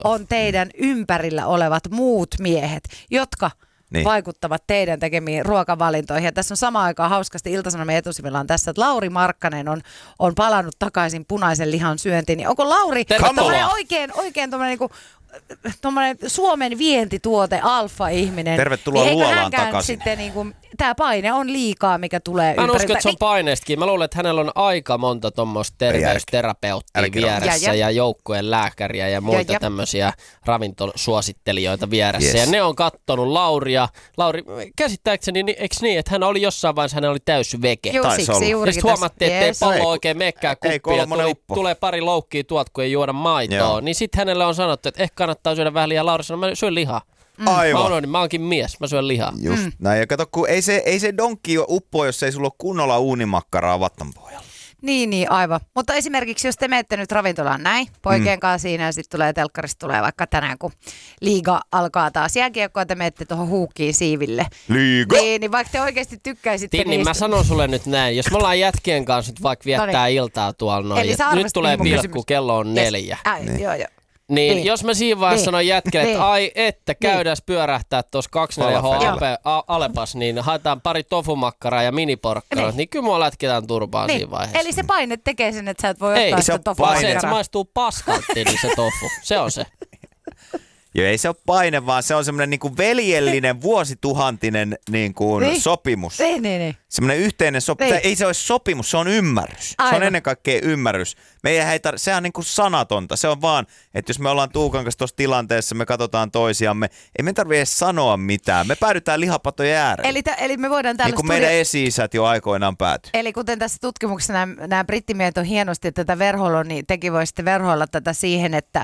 on teidän ympärillä olevat muut miehet, jotka vaikuttavat teidän tekemiin ruokavalintoihin. Ja tässä on samaan aikaan hauskasti Ilta-Sanomien etusivilla on tässä, että Lauri Markkanen on palannut takaisin punaisen lihan syöntiin. Niin onko Lauri oikein tommoinen Suomen vientituote, alfa-ihminen? Tervetuloa niin luolaan takaisin. Sitten tämä paine on liikaa, mikä tulee ympäriltä. Mä en usko, että se on paineestakin. Mä luulen, että hänellä on aika monta tuommoista terveysterapeuttia vieressä ja joukkojen lääkäriä ja muita tämmöisiä ravintosuosittelijoita vieressä. Yes. Ja ne on kattonut Lauria. Lauri, käsittääkseni, eikö niin, että hän oli jossain vaiheessa, hän oli täys vege? Joo, siksi juurikin. Sitten huomattiin, ettei pallo oikein mekkää kuppia. Tulee pari loukkia tuolta, kun ei juoda maitoa. Niin sitten hänelle on sanottu, että ehkä kannattaa syödä vähän lihaa. Lauri sanoi, mä syön lihaa. Aivan. Mä oonkin mies, mä syön lihaa. Just näin. Ja kato, kun ei se donkki uppoa, jos ei sulla ole kunnolla uunimakkaraa vattan pohjalla. Niin, aivan. Mutta esimerkiksi jos te menette nyt ravintolaan näin, poikien kanssa siinä ja sitten telkkarista tulee vaikka tänään, kun liiga alkaa taas jääkiekkoa, te menette tuohon huukkiin siiville. Liiga? Niin vaikka te oikeasti tykkäisitte niistä. Mä sanon sulle nyt näin, jos me ollaan jätkien kanssa nyt vaikka viettää iltaa tuolla noin, nyt tulee pilkku, kello on 4. Joo. Niin, jos mä siinä vaiheessa sanon jätkelle, että käydääs pyörähtää tuossa 24H Alepas, niin haetaan pari tofumakkaraa ja miniporkkaraa, niin kyllä mua lätketään turpaan siinä vaiheessa. Eli se paine tekee sen, että sä et voi ottaa sitä tofumakkaraa. Ei, se maistuu paskalti, niin se tofu. Se on se. Joo, ei se ole paine, vaan se on semmoinen niinku veljellinen, vuosituhantinen sopimus. Niin. Semmoinen yhteinen sopimus. Ei se ole sopimus, se on ymmärrys. Aivan. Se on ennen kaikkea ymmärrys. Sehän on niinku sanatonta. Se on vaan, että jos me ollaan Tuukan kanssa tuossa tilanteessa, me katsotaan toisiamme, ei me tarvitse edes sanoa mitään. Me päädytään lihapatojen äärelle. Eli me voidaan täällä niin kuin meidän esi-isät jo aikoinaan päätyi. Eli kuten tässä tutkimuksessa nämä brittimiehet on hienosti tätä verhoilua, niin tekin voisitte verhoilla tätä siihen, että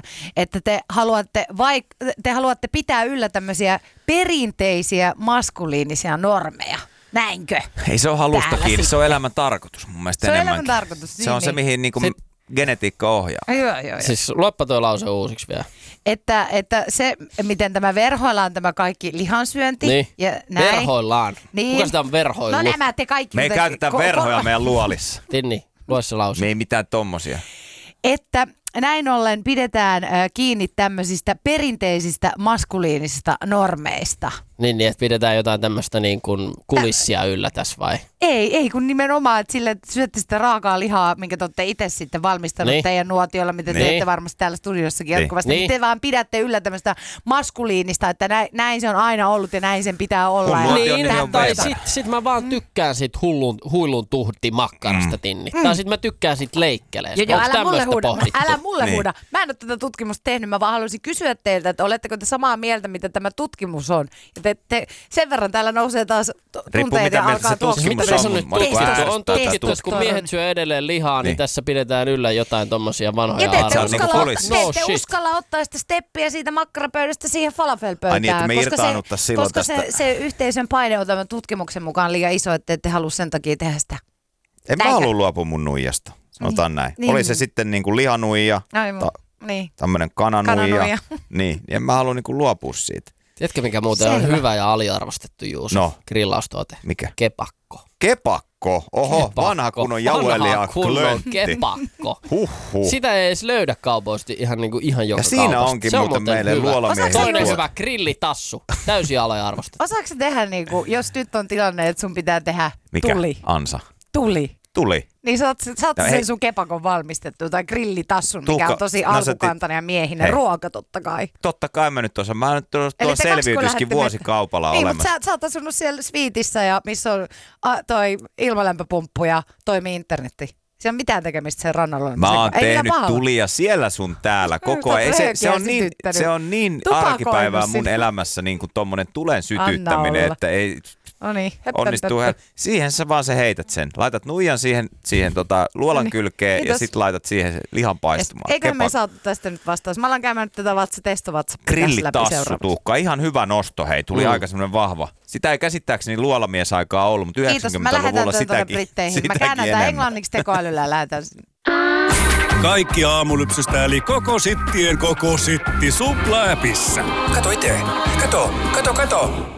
te haluatte pitää yllä tämmöisiä perinteisiä maskuliinisia normeja. Näinkö? Ei se ole halusta kiinni, se on elämän tarkoitus mun mielestä enemmänkin. Se on elämän tarkoitus. Se on se, mihin genetiikka ohjaa. Joo. Siis luoppa toi lause uusiksi vielä. Että se, miten tämä verhoillaan tämä kaikki lihansyönti. Niin. Ja näin. Verhoillaan. Niin. Kuka sitä on verhoillut? No nämä te kaikki. Me ei käytetä verhoja meidän luolissa. Tinni, lue se lause. Me ei mitään tommosia. Että näin ollen pidetään kiinni tämmöisistä perinteisistä maskuliinisista normeista. Niin, että pidetään jotain tämmöistä niin kuin kulissia yllä tässä vai? Ei kun nimenomaan, että sille syötte sitä raakaa lihaa, minkä te olette itse sitten valmistanut teidän nuotiolla, mitä teette varmasti täällä studiossakin jatkuvasti. Niin te vaan pidätte yllä tämmöistä maskuliinista, että näin se on aina ollut ja näin sen pitää olla. Tai sit mä vaan tykkään sit huilun tuhti makkarasta, Tinni. Tai sit mä tykkään sit leikkeleestä. Joo, älä mulle huuda. Mä en ole tätä tutkimusta tehnyt, mä vaan haluaisin kysyä teiltä, että oletteko te samaa mieltä, mitä tämä tutkimus on? Ja sen verran täällä nousee taas tunteet ja alkaa tuoksumaan. On tutkittu, että kun miehet syö edelleen lihaa, niin tässä pidetään yllä jotain tommosia vanhoja arvoja. Te ette uskalla ottaa sitä steppiä siitä makkarapöydästä siihen falafelpöytään. Ai niin, että me irtaannuttais silloin tästä. Koska se yhteisön paine on tämän tutkimuksen mukaan liian iso, että ette halua sen takia tehdä sitä. En mä halua luopua mun nuijasta, sanotaan näin. Oli se sitten niin kuin lihanuija, tämmönen kananuija. Niin, en mä halua niin kuin luopua siitä. Tiedätkö, mikä muuten on hyvä ja aliarvostettu Juuso? Grillaustuote. Mikä? Kepakko. Kepakko? Oho, vanha kunnon jauhelia klöntti. Kepakko. Sitä ei edes löydä kaupoista ihan joka kaupasta. Ja siinä onkin muuten meille luolamiehistä. Toinen hyvä grillitassu. Täysin aliarvostettu. Osaatko tehdä, jos nyt on tilanne, että sun pitää tehdä tuli? Mikä? Ansa. Tuli. Niin sä oot sen sun kepakon valmistettu tai grillitassun, mikä on tosi alkukantainen ja miehinen ruoka totta kai. Totta kai mä nyt osaan. Mä nyt tuo selviytyskin vuosikaupalla olemassa. Mutta sä oot asunut siellä Sviitissä ja missä on toi ilmalämpöpumppu ja toimii internetti. Se on mitään tekemistä sen rannalla. Mä oon tehnyt tulia siellä sun täällä koko ajan. Se on niin arkipäivää mun elämässä niin kuin tommonen tulen sytyttäminen, että ei onnistuu. Siihen sä vaan heität sen. Laitat nuijan siihen luolan kylkeen ja sit laitat siihen lihan paistumaan. Eiköhän me saatu tästä nyt vastaus. Mä alan käymään nyt tätä testo-WhatsAppia grillitassu, Tuukka. Ihan hyvä nosto, hei. Tuli aika semmoinen vahva. Sitä ei käsittääkseni luolamiesaikaa ollut, mutta 90-luvulla sitäkin Mä käännän tämän englanniksi tekoälyllä ja lähetän sinne. Kaikki Aamulypsystä eli koko sittien koko sitti Supla-appissa. Kato itse. Kato.